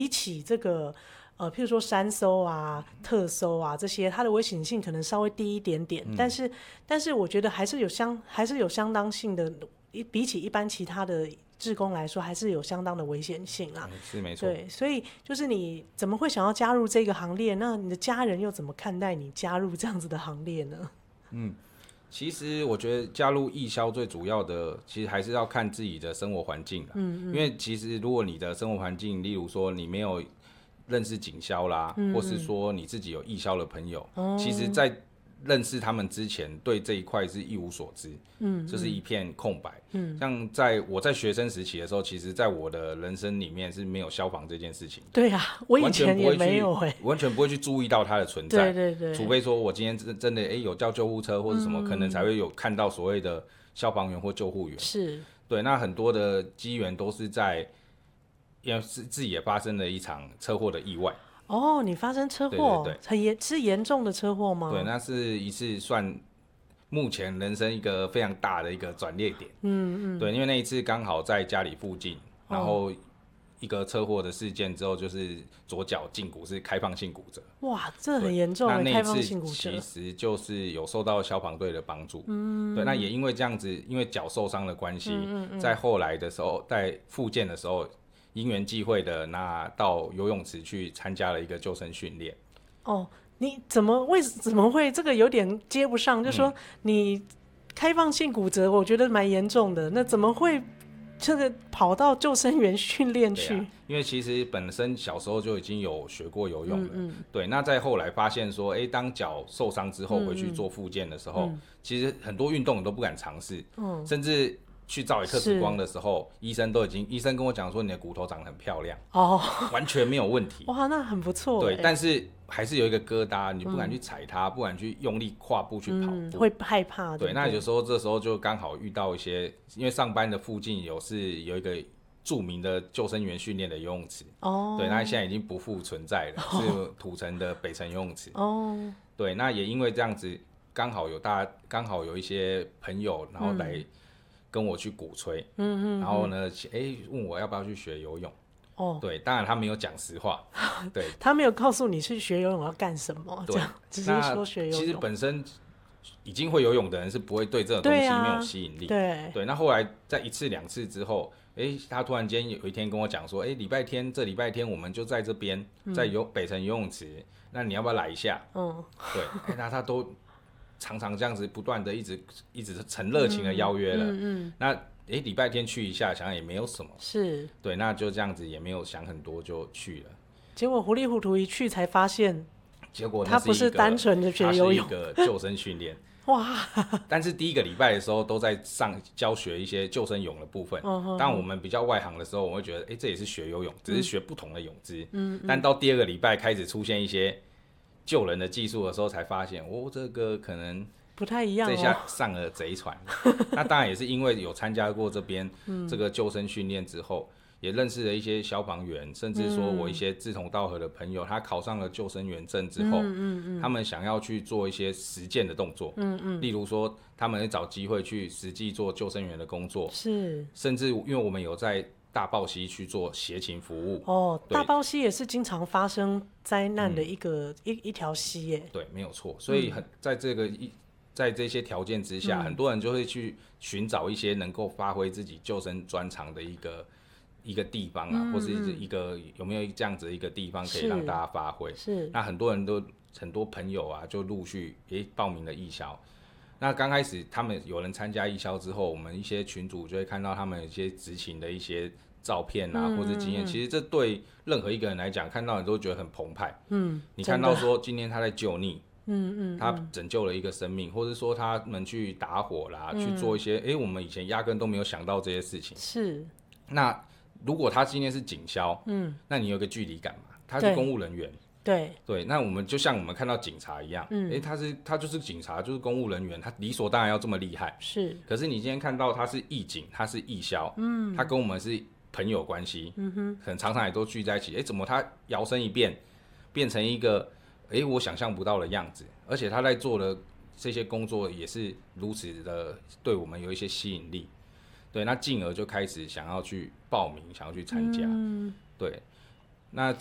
比起这个譬如说山搜啊、特搜啊这些，它的危险性可能稍微低一点点，但是我觉得还是有相当性的，比起一般其他的志工来说，还是有相当的危险性啊。 是没错。 对，所以就是你怎么会想要加入这个行列？那你的家人又怎么看待你加入这样子的行列呢？ 其实我觉得加入义消最主要的，其实还是要看自己的生活环境啦。因为其实如果你的生活环境，例如说你没有认识警消啦，或是说你自己有义消的朋友，其实在认识他们之前，对这一块是一无所知，就是一片空白。像我在学生时期的时候，其实在我的人生里面是没有消防这件事情。 对啊，我以前也没有完全不会去注意到它的存在。 对， 除非说我今天真的有叫救护车或者什么，可能才会有看到所谓的消防员或救护员。 是， 对，那很多的机缘都是因为自己也发生了一场车祸的意外。 哦，你发生车祸， 对， 是严重的车祸吗？ 对，那是一次算目前人生一个非常大的一个转捩点。对，因为那一次刚好在家里附近，然后一个车祸的事件之后，就是左脚胫骨是开放性骨折。 哇，这很严重，开放性骨折。 其实就是有受到消防队的帮助。对，那也因为这样子，因为脚受伤的关系，在后来的时候，在复健的时候，因缘际会的到游泳池去参加了一个救生训练。 哦，你怎么会这个有点接不上？就说你开放性骨折，我觉得蛮严重的，那怎么会这个跑到救生员训练去？ 因为其实本身小时候就已经有学过游泳了。对，那在后来发现说，当脚受伤之后回去做复健的时候，其实很多运动你都不敢尝试，甚至去照 X 光的时候，医生跟我讲说你的骨头长得很漂亮，完全没有问题。 哇，那很不错。 对，但是还是有一个疙瘩，你不敢去踩它，不敢去用力跨步去跑步， 会害怕。 对，那有时候这时候就刚好遇到一些，因为上班的附近有一个著名的救生员训练的游泳池。对，那现在已经不复存在了，是土城的北城游泳池。对，那也因为这样子，刚好有一些朋友，然后来跟我去鼓吹。然后呢，问我要不要去学游泳。对，当然他没有讲实话。对， 他没有告诉你去学游泳要干什么，这样只是说学游泳。 其实本身已经会游泳的人是不会对这种东西没有吸引力。对，那后来在一次两次之后，他突然间有一天跟我讲说，这礼拜天我们就在这边，在北城游泳池，那你要不要来一下？对，那他都常常这样子不断的一直很热情的邀约了。那礼拜天去一下，想想也没有什么。 是。 对，那就这样子也没有想很多就去了。 结果糊里糊涂一去才发现， 结果他不是单纯的学游泳， 它是一个救生训练。 哇！ 但是第一个礼拜的时候都在教学一些救生泳的部分。当我们比较外行的时候，我会觉得，这也是学游泳，只是学不同的泳姿。但到第二个礼拜开始出现一些救人的技术的时候，才发现，这个可能不太一样。 这下上了贼船。那当然也是因为有参加过这边这个救生训练之后，也认识了一些消防员，甚至说我一些志同道合的朋友，他考上了救生员证之后，他们想要去做一些实践的动作。例如说他们会找机会去实际做救生员的工作。 是。 甚至因为我们有在大豹溪去做协勤服务。 大豹溪也是经常发生灾难的一条溪耶。 对，没有错。所以在这些条件之下，很多人就会去寻找一些能够发挥自己救生专长的一个地方啊，或是有没有这样子的一个地方可以让大家发挥。 是。 那很多朋友啊，就陆续报名了义消。那刚开始他们有人参加义消之后，我们一些群组就会看到他们有一些执勤的一些照片啊，或是经验。其实这对任何一个人来讲，看到你都觉得很澎湃。你看到说今天他在救溺。他拯救了一个生命，或者说他们去打火啦，去做一些我们以前压根都没有想到这些事情。是。那如果他今天是警消，那你有个距离感嘛？他是公务人员。对，那我们就像我们看到警察一样，他就是警察，就是公务人员，他理所当然要这么厉害。是。可是你今天看到他是义警，他是义消，他跟我们是朋友关系，可能常常也都聚在一起。怎么他摇身一变成一个我想象不到的样子，而且他在做的这些工作也是如此的对我们有一些吸引力。对，那进而就开始想要去报名，想要去参加。对， 那